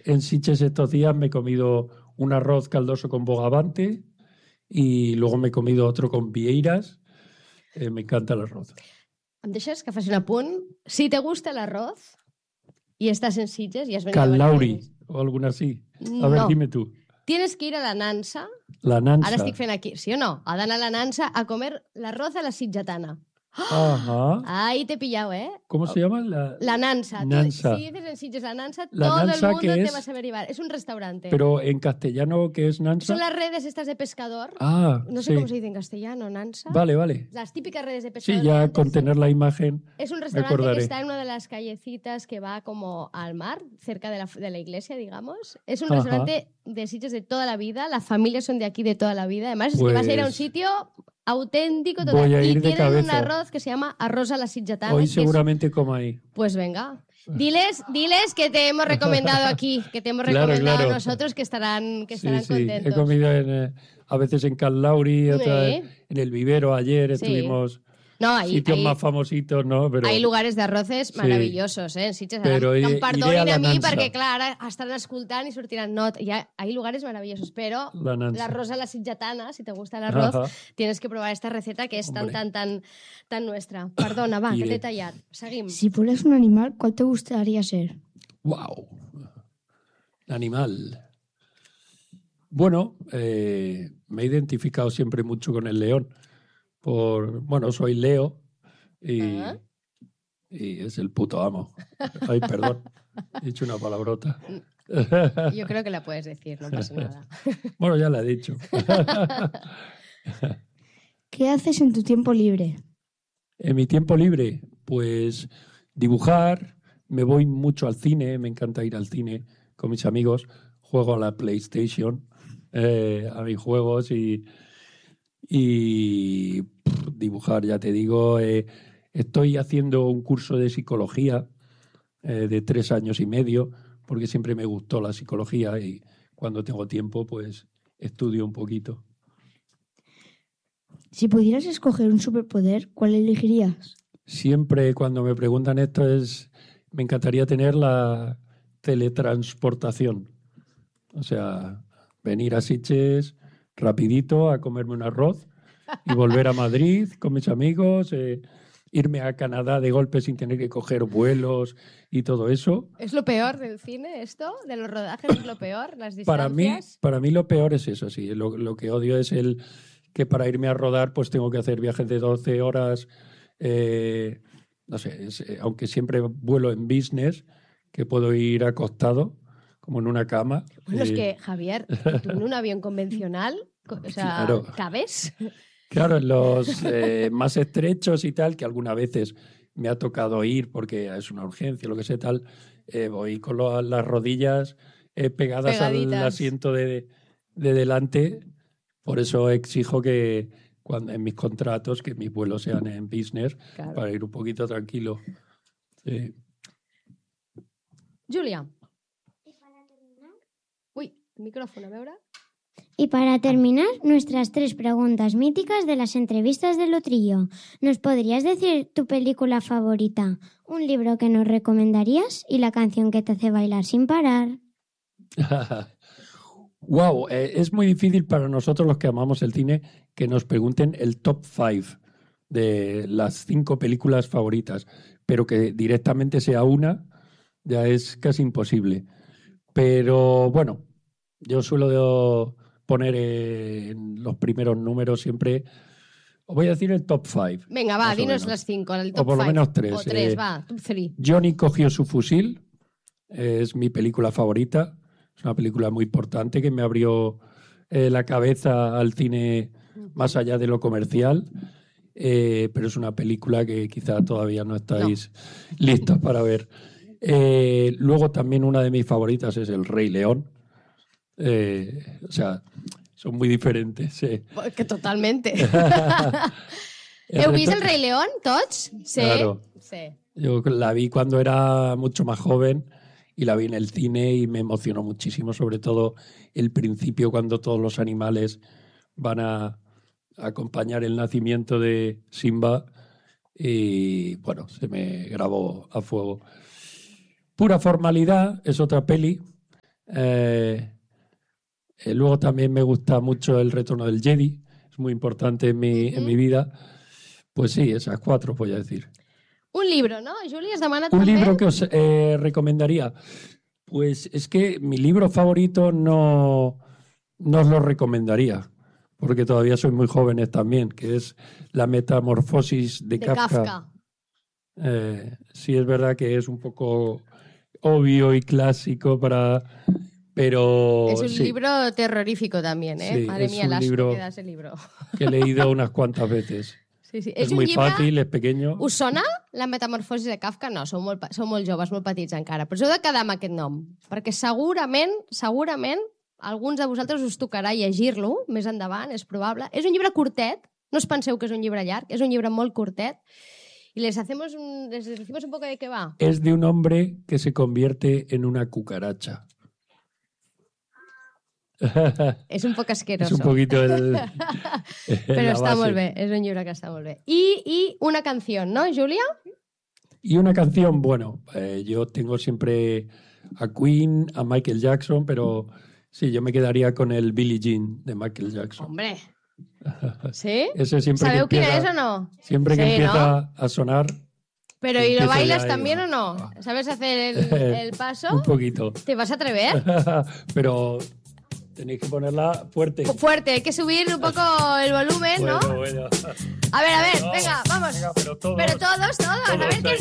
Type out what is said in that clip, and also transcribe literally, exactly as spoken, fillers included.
en Sitges estos días me he comido un arroz caldoso con bogavante y luego me he comido otro con vieiras. Eh, me encanta el arroz. Em deixes que faci un apunt? Si te gusta el arroz y estás en Sitges y has venido Cal a Lauri Baleares, o alguna así. A ver, no. dime tú. Tienes que ir a la Nansa. La nansa. Ara estic fent aquí, sí o no? Ha d'anar a la Nansa a comer l'arroz a la sitgetana. Ajá. Ahí te he pillado, ¿eh? ¿Cómo se llama? La, La Nansa. Nansa. Tú, si dices en Sitges la Nansa, La todo Nansa, el mundo ¿qué te es? va a saber llevar. Es un restaurante. Pero en castellano, ¿qué es nansa? Son las redes estas de pescador. Ah, No sé sí. cómo se dice en castellano, Nansa. Vale, vale. Las típicas redes de pescador. Sí, de ya antes, con sí. tener la imagen Es un me restaurante que acordaré. está en una de las callecitas que va como al mar, cerca de la, de la iglesia, digamos. Es un Ajá. restaurante de sitios de toda la vida. Las familias son de aquí de toda la vida. Además, es que vas a ir a un Pues sitio auténtico total. voy a ir y de tienen un cabeza. arroz que se llama arroz a la sitgetana. Hoy que es- seguramente como ahí. Pues venga. Diles, diles que te hemos recomendado aquí, que te hemos Claro, recomendado claro. a nosotros, que estarán, que Sí, estarán sí. He contentos. comido en, eh, a veces en Cal Lauri, otra Sí. vez en el Vivero ayer. Sí. Estuvimos No, hay, sitios hay, más famositos, ¿no? Pero hay lugares de arroces Sí. maravillosos, eh? En Sitges, Però ara, que iré- em perdonin iré a la a mi, Nansa. perquè, clar, ara estaran escoltant i sortiran... No, hi ha, hay lugares maravillosos, però la nansa. l'arroz a la sitgetana, si te gusta el arroz, Ajá. tienes que probar esta receta que es tan, Hombre. tan, tan, tan nuestra. Perdona, va, que Iré. t'he tallat. Seguim. Si fueras un animal, ¿cuál te gustaría ser? ¡Wow! Animal. Bueno, eh, me he identificado siempre mucho con el león. Por, bueno, soy Leo y, Ah. y es el puto amo. Ay, perdón, he dicho una palabrota. Yo creo que la puedes decir, no pasa nada. Bueno, ya la he dicho. ¿Qué haces en tu tiempo libre? En mi tiempo libre, pues dibujar, me voy mucho al cine, me encanta ir al cine con mis amigos, juego a la PlayStation, eh, a mis juegos y, y pff, dibujar, ya te digo, eh, estoy haciendo un curso de psicología eh, de tres años y medio, porque siempre me gustó la psicología y cuando tengo tiempo, pues estudio un poquito. Si pudieras escoger un superpoder, ¿cuál elegirías? Siempre cuando me preguntan esto es, me encantaría tener la teletransportación. O sea, venir a Sitges rapidito a comerme un arroz y volver a Madrid con mis amigos, eh, irme a Canadá de golpe sin tener que coger vuelos y todo eso. ¿Es lo peor del cine esto? ¿De los rodajes es lo peor? ¿Las distancias? Para mí, para mí lo peor es eso, sí. Lo, lo que odio es el que para irme a rodar pues tengo que hacer viajes de doce horas. Eh, no sé, es, eh, aunque siempre vuelo en business, que puedo ir acostado, como en una cama. Bueno, es eh, que, Javier, tú en un avión convencional, co- o sea, Claro. ¿cabes? Claro, en los eh, más estrechos y tal, que algunas veces me ha tocado ir porque es una urgencia, lo que sea tal, eh, voy con lo- las rodillas eh, pegadas Pegaditas. al asiento de, de delante. Por eso exijo que cuando, en mis contratos que mis vuelos sean en business Claro. para ir un poquito tranquilo. Sí. Júlia. Uy, el micrófono, a veure. Y para terminar, nuestras tres preguntas míticas de las entrevistas de Lotrillo. ¿Nos podrías decir tu película favorita, un libro que nos recomendarías y la canción que te hace bailar sin parar? Wow, eh, es muy difícil para nosotros los que amamos el cine que nos pregunten el top five de las cinco películas favoritas, pero que directamente sea una ya es casi imposible. Pero bueno, yo suelo poner eh, en los primeros números siempre, os voy a decir el top five. Venga, va, más o dinos menos. las cinco, el O top por lo five. menos tres, O tres, eh, va, top three. Johnny cogió su fusil, es mi película favorita. Es una película muy importante que me abrió eh, la cabeza al cine más allá de lo comercial, eh, pero es una película que quizá todavía no estáis listos para ver. Eh, luego también una de mis favoritas es El Rey León. Eh, o sea, son muy diferentes. eh. Que totalmente. El Heu vist reto- El Rei León, tots? Sí. Claro. Sí. Yo la vi cuando era mucho más joven y la vi en el cine y me emocionó muchísimo, sobre todo el principio cuando todos los animales van a acompañar el nacimiento de Simba y bueno, se me grabó a fuego. Pura formalidad es otra peli Eh, eh, luego también me gusta mucho El retorno del Jedi. Es muy importante en mi, Uh-huh. en mi vida. Pues sí, esas cuatro voy a decir. Un libro, no? Juli, has demanat Un també? libro que os eh, recomendaría. Pues es que mi libro favorito no, no os lo recomendaría, porque todavía sois muy jóvenes también, que es La metamorfosis de, De Kafka. Kafka. Eh, sí, es verdad que es un poco obvio y clásico para... Pero Es un sí, libro terrorífico también, ¿eh? Sí, Madre es mía, un las libro- que queda ese libro. que he leído unas cuantas veces. Sí, sí. Es, un muy llibre... fácil, es pequeño. Us sona la metamorfosi de Kafka? No, sou molt, pa- sou molt joves, molt petits encara, però us heu de quedar amb aquest nom, perquè segurament, segurament, alguns de vosaltres us tocarà llegir-lo més endavant, és probable. És un llibre curtet, no us penseu que és un llibre llarg, és un llibre molt curtet, i les hacemos un, les decimos un poco de qué va. Es de un hombre que se convierte en una cucaracha. És un poc asqueroso. Es un poquito el... Però la està base. molt bé, és un llibre que està molt bé. I, i una canció, no, Júlia? Y una canción, bueno, eh, yo tengo siempre a Queen, a Michael Jackson, pero sí, yo me quedaría con el Billie Jean de Michael Jackson. Hombre. Sí? Ese siempre ¿Sabeu que quina empieza, és o no? siempre que Sí, empieza a sonar, Pero ¿y lo Empiezo bailas ya, también ya. o no? ¿Sabes hacer el, el paso? un poquito. ¿Te vas a atrever? Pero tenéis que ponerla fuerte. Fuerte, hay que subir un poco el volumen, ¿no? Bueno, bueno. A ver, a ver, No, venga, vamos. venga, pero todos. Pero todos, todos. A ver Todos quién ahí.